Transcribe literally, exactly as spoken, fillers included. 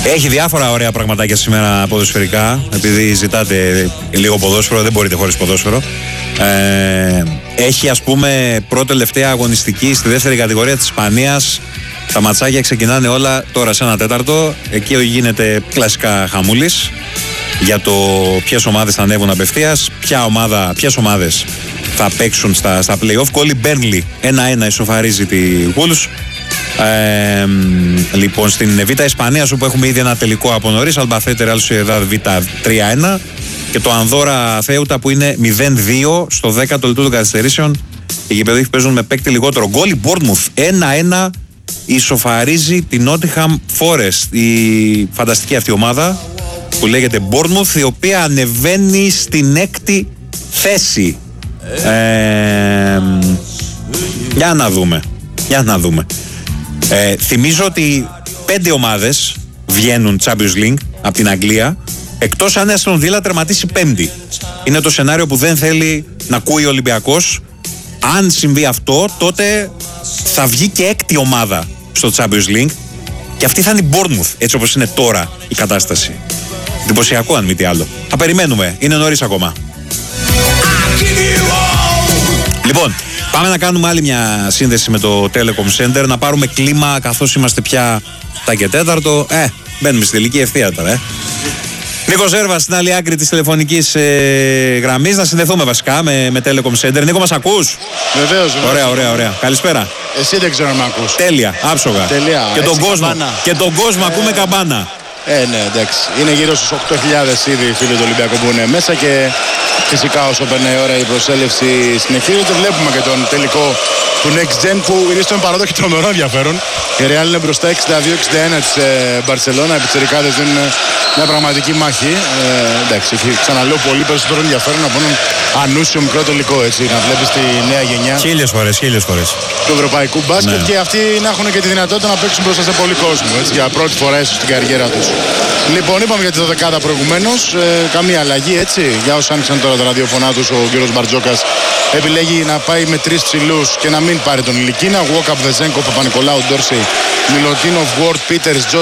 Έχει διάφορα ωραία πραγματάκια σήμερα ποδοσφαιρικά. Επειδή ζητάτε λίγο ποδόσφαιρο, δεν μπορείτε χωρίς ποδόσφαιρο. Ε, έχει, ας πούμε, πρώτη τελευταία αγωνιστική στη δεύτερη κατηγορία της Ισπανίας. Τα ματσάκια ξεκινάνε όλα τώρα σε ένα τέταρτο. Εκεί γίνεται κλασικά χαμούλης για το ποιες ομάδες θα ανέβουν απευθείας, ποια ομάδα, ποιες ομάδες θα παίξουν στα, στα play-off. Κόλλη Μπέρνλι ένα ένα ισοφαρίζει τη Wolves. Ε, λοιπόν, στην Β' Ισπανίας, όπου έχουμε ήδη ένα τελικό από νωρίς, Αλμπαθέτε Ρεάλ Σοσιεδάδ Β' τρία ένα, και το Ανδόρα Θέουτα που είναι μηδέν δύο στο δέκατο λεπτό των καθυστερήσεων. Οι γηπεδούχοι παίζουν με παίκτη λιγότερο. Γκολ η Bournemouth ένα ένα ισοφαρίζει την Nottingham Forest, η φανταστική αυτή ομάδα που λέγεται Bournemouth, η οποία ανεβαίνει στην έκτη θέση. Ε, για να δούμε. Για να δούμε. Ε, θυμίζω ότι πέντε ομάδες βγαίνουν Champions League από την Αγγλία, εκτός αν η Αστον Βίλα τερματίσει πέμπτη. Είναι το σενάριο που δεν θέλει να ακούει ο Ολυμπιακός. Αν συμβεί αυτό, τότε θα βγει και έκτη ομάδα στο Champions League, και αυτή θα είναι η Bournemouth, έτσι όπως είναι τώρα η κατάσταση. Εντυπωσιακό, αν μη τι άλλο. Θα περιμένουμε, είναι νωρίς ακόμα. Λοιπόν, πάμε να κάνουμε άλλη μια σύνδεση με το Telecom Center, να πάρουμε κλίμα, καθώς είμαστε πια τα και τέταρτο. Ε, μπαίνουμε στη τελική ευθεία τώρα, ε. Νίκο Ζέρβας στην άλλη άκρη της τηλεφωνικής ε, γραμμής. Να συνδεθούμε βασικά με, με Telecom Center. Νίκο, μας ακούς? Βεβαίως. Ωραία, ωραία, ωραία. Καλησπέρα. Εσύ δεν ξέρω αν με ακούς. Τέλεια, άψογα. Τελεία. Και τον κόσμο, καμπάνα. και τον κόσμο ε, ακούμε καμπάνα. Ε, ναι, εντάξει. Είναι γύρω στους οκτώ χιλιάδες ήδη οι φίλοι του Ολυμπιακού που είναι μέσα, και φυσικά όσο περνάει η ώρα η προσέλευση συνεχίζεται. Βλέπουμε και τον τελικό του Next Gen που είναι στον παρόδο και τρομερό ενδιαφέρον. Η Real είναι μπροστά εξήντα δύο εξήντα ένα της Μπαρσελόνα. Οι πιτσιρικάδες δίνουν μια πραγματική μάχη. Ε, εντάξει, έχει, ξαναλέω, πολύ περισσότερο ενδιαφέρον από έναν ανούσιο μικρό τελικό, έτσι. Να βλέπεις τη νέα γενιά. Χίλιες φορές, χίλιες φορές. Του ευρωπαϊκού μπάσκετ, ναι. Και αυτοί να έχουν και τη δυνατότητα να παίξουν μπροστά σε πολύ κόσμο, έτσι, για πρώτη φορά ίσως στην καριέρα τους. Λοιπόν, είπαμε για τη δωδεκάδα προηγουμένως. Ε, καμία αλλαγή, έτσι. Για όσους άνοιξαν τώρα τα ραδιοφωνά τους, ο κύριος Μπαρτζόκας επιλέγει να πάει με τρεις ψηλούς και να μην πάρει τον Ηλικίνα. Walkup, Βεζέγκο, Παπα-Νικολάου, Ντόρσεϊ, Μιλωτίνοφ, Ward, Peters,